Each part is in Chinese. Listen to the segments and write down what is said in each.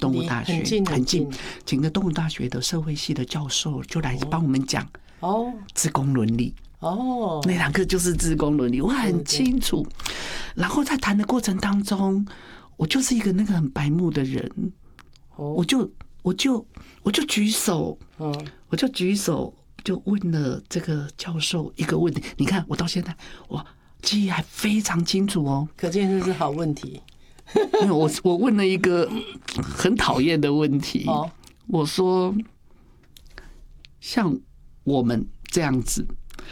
动物大学， 很近， 请个动物大学的社会系的教授就来帮我们讲志工伦理。那堂课就是志工伦理，我很清楚。然后在谈的过程当中，我就是一个那个很白目的人，我就举手，就问了这个教授一个问题。你看我到现在我记忆还非常清楚哦， 可见这是好问题。 因为我问了一个很讨厌的问题，我说像我们这样子。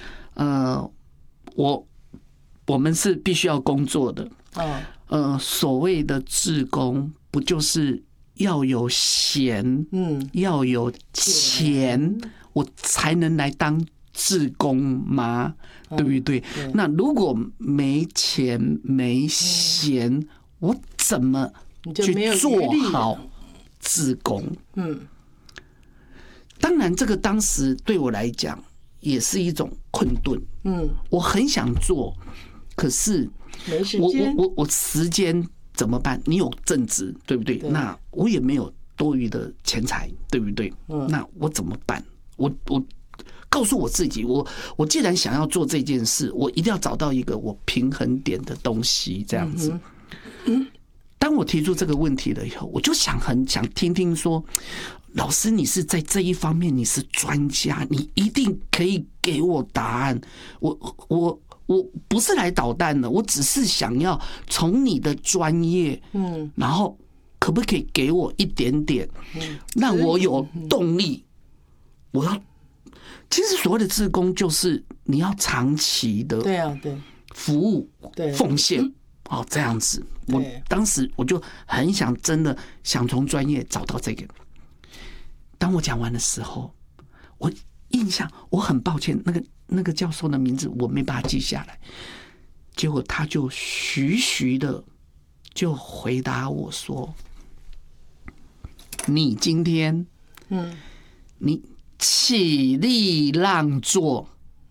我们是必须要工作的。所谓的志工，不就是要有闲，要有钱，我才能来当志工吗？对不对？那如果没钱没闲，我怎么去做好志工？当然，这个当时对我来讲。也是一种困顿，我很想做，可是没时间， 我时间怎么办？你有正职，对不对？那我也没有多余的钱财，对不对？那我怎么办？我告诉我自己，我既然想要做这件事，我一定要找到一个我平衡点的东西，这样子。当我提出这个问题了以后，我就很想听听说，老师你是在这一方面你是专家，你一定可以给我答案。我不是来捣蛋的，我只是想要从你的专业，然后可不可以给我一点点，让我有动力？其实所谓的志工就是你要长期的，服务，奉献。这样子，我当时我就很想，真的想从专业找到这个。当我讲完的时候，我印象我很抱歉，那个教授的名字我没把它记下来。结果他就徐徐的就回答我说：“你今天，你起立让座，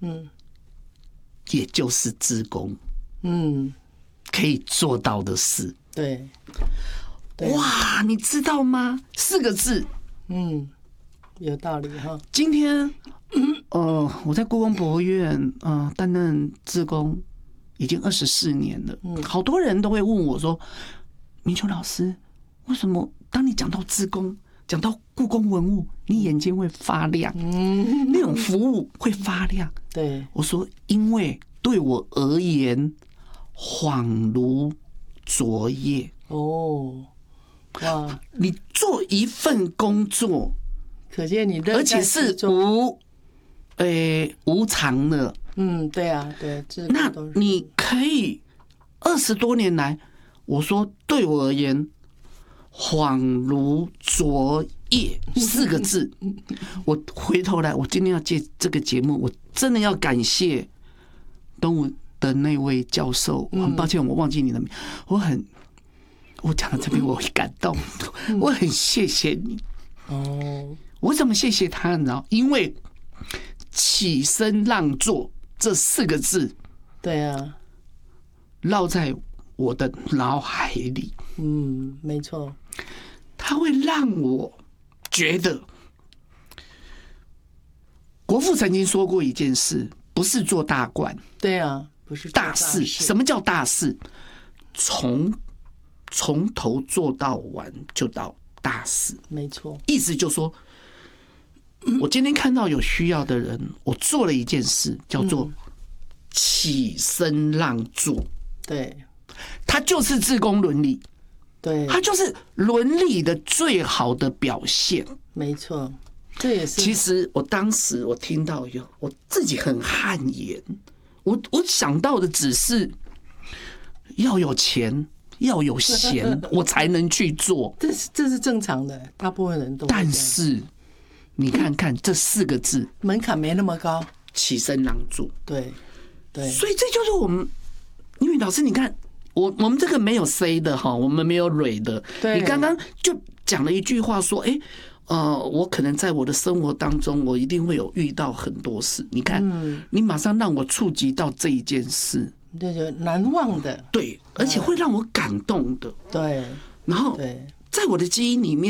也就是志工，可以做到的事。” 对， 哇，你知道吗？4个字， 有道理哈。 今天，我在故宫博物院担任志工已经24年了。好多人都会问我说：“明秋老师，为什么当你讲到志工，讲到故宫文物，你眼睛会发亮？那种服务会发亮？” 对， 我说：“因为对我而言，恍如昨夜。” 哇！ 你做一份工作， 可见你而且是无偿的。 对啊，对。 那你可以20多年来，我说对我而言，恍如昨夜4个字。我回头来，我今天要接这个节目，我真的要感谢东吴的那位教授。很抱歉，我忘记你的名，我讲到这边我会感动，我很谢谢你。我怎么谢谢他呢？因为起身让座这4个字， 对啊， 烙在我的脑海里。 没错， 它会让我觉得，国父曾经说过一件事，不是做大官。 对啊，不是大事。什么叫大事？从头做到完就到大事。 没错， 意思就是说，我今天看到有需要的人，我做了一件事，叫做起身让座。 对， 它就是志工伦理。 对， 它就是伦理的最好的表现。 没错，这也是。 其实我当时我听到以后，我自己很汗颜。我想到的只是要有钱，要有闲，我才能去做。 这是正常的，大部分人都。 但是你看看这4个字， 门槛没那么高， 起身让座。 对， 所以这就是我们，因为老师，你看。我们这个没有 C 的哈，我们没有蕊的。你刚刚就讲了一句话说，我可能在我的生活当中，我一定会有遇到很多事。你看，你马上让我触及到这一件事， 对，就难忘的， 对，而且会让我感动的， 对。 然后在我的基因里面。